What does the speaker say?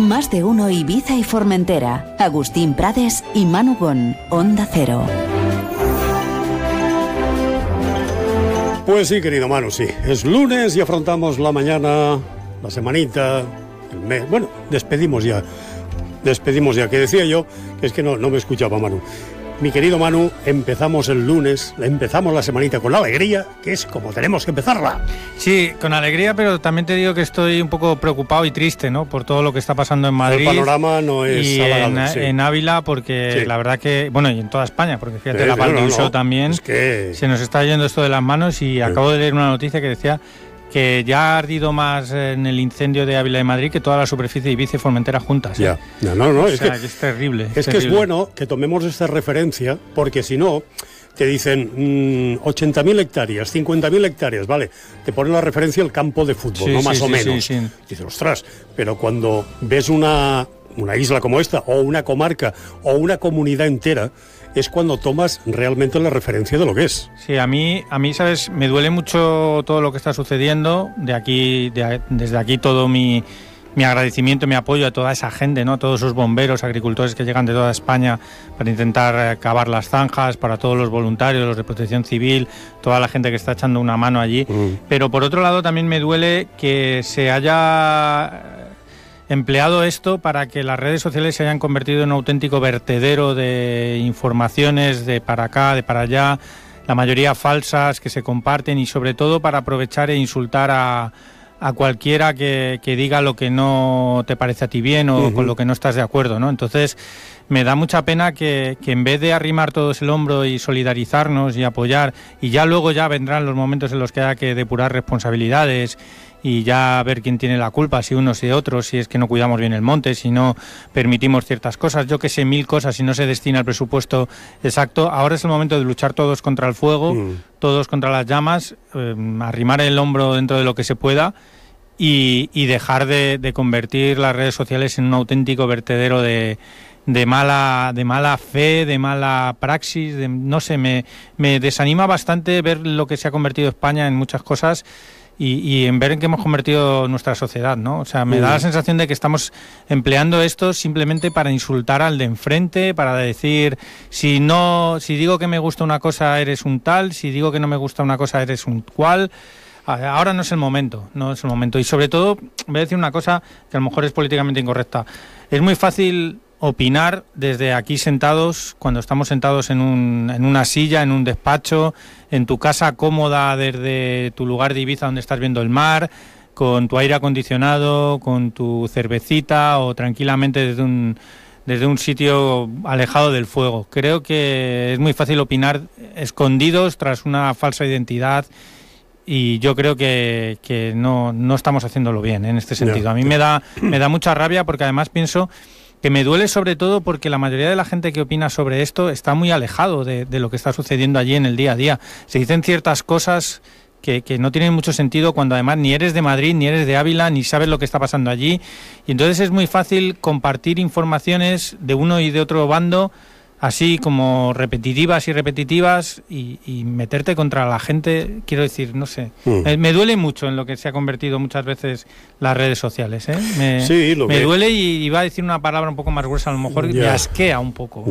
Más de uno Ibiza y Formentera. Agustín Prades y Manu Gon. Onda Cero. Pues sí, querido Manu, sí. Es lunes y afrontamos la mañana, la semanita, el mes. Bueno, despedimos ya. Que decía yo, que es que no me escuchaba Manu. Mi querido Manu, empezamos el lunes, empezamos la semanita con la alegría, que es como tenemos que empezarla. Sí, con alegría, pero también te digo que estoy un poco preocupado y triste, ¿no? Por todo lo que está pasando en Madrid. El panorama no es y en Ávila, porque la verdad que... Bueno, y en toda España, porque fíjate, la Valdivielso también. Es que se nos está yendo esto de las manos y acabo de leer una noticia que decía que ya ha ardido más en el incendio de Ávila de Madrid que toda la superficie de Ibiza y Formentera juntas. Ya. No, o es sea, que es terrible. Es que es bueno que tomemos esta referencia, porque si no, te dicen 80.000 hectáreas, 50.000 hectáreas, vale, te ponen la referencia el campo de fútbol, ¿no? Más o menos. Sí. Dices, ostras, pero cuando ves una isla como esta, o una comarca, o una comunidad entera, es cuando tomas realmente la referencia de lo que es. Sí, a mí, ¿sabes? Me duele mucho todo lo que está sucediendo. Desde aquí todo mi agradecimiento y mi apoyo a toda esa gente, ¿no? Todos esos bomberos, agricultores que llegan de toda España para intentar cavar las zanjas, para todos los voluntarios, los de Protección Civil, toda la gente que está echando una mano allí. Pero por otro lado también me duele que se haya empleado esto para que las redes sociales se hayan convertido en un auténtico vertedero de informaciones de para acá, de para allá, la mayoría falsas que se comparten, y sobre todo para aprovechar e insultar a cualquiera que diga lo que no te parece a ti bien o con lo que no estás de acuerdo, ¿no? Entonces me da mucha pena que en vez de arrimar todos el hombro y solidarizarnos y apoyar, y ya luego ya vendrán los momentos en los que haya que depurar responsabilidades y ya ver quién tiene la culpa, si unos y otros, si es que no cuidamos bien el monte, si no permitimos ciertas cosas, yo que sé, 1000 cosas, si no se destina el presupuesto exacto. Ahora es el momento de luchar todos contra el fuego, todos contra las llamas, arrimar el hombro dentro de lo que se pueda y dejar de convertir las redes sociales en un auténtico vertedero de mala fe, de mala praxis, no sé, me desanima bastante ver lo que se ha convertido España en muchas cosas y en ver en qué hemos convertido nuestra sociedad, ¿no? O sea, me da la sensación de que estamos empleando esto simplemente para insultar al de enfrente, para decir, si digo que me gusta una cosa eres un tal, si digo que no me gusta una cosa eres un cual. Ahora no es el momento. Y sobre todo, voy a decir una cosa que a lo mejor es políticamente incorrecta. Es muy fácil opinar desde aquí sentados, cuando estamos sentados en una silla, en un despacho, en tu casa cómoda desde tu lugar de Ibiza donde estás viendo el mar, con tu aire acondicionado, con tu cervecita o tranquilamente desde un sitio alejado del fuego. Creo que es muy fácil opinar escondidos tras una falsa identidad. Y yo creo que no estamos haciéndolo bien en este sentido. A mí me da mucha rabia, porque además pienso que me duele sobre todo porque la mayoría de la gente que opina sobre esto está muy alejado de lo que está sucediendo allí en el día a día. Se dicen ciertas cosas que no tienen mucho sentido cuando además ni eres de Madrid, ni eres de Ávila, ni sabes lo que está pasando allí. Y entonces es muy fácil compartir informaciones de uno y de otro bando, así como repetitivas y meterte contra la gente, quiero decir, no sé. Me duele mucho en lo que se ha convertido muchas veces las redes sociales, ¿eh? Me duele y iba a decir una palabra un poco más gruesa, a lo mejor me asquea un poco.